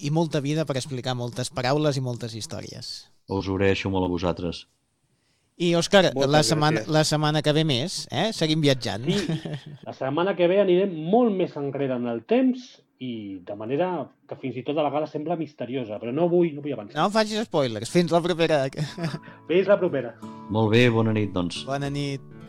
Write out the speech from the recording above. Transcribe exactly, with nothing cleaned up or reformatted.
i molta vida per explicar moltes paraules i moltes històries. Us ho agraeixo molt a vosaltres. I, Òscar, Moltes la setmana, gràcies. la setmana que ve més, eh? Seguim viatjant. Sí, la setmana que ve anirem molt més enrere en el temps i de manera que fins i tot a vegades sembla misteriosa, però no vull, no vull avançar. No em facis spoilers. Fins la propera. Fins la propera. Molt bé, bona nit, doncs. Bona nit.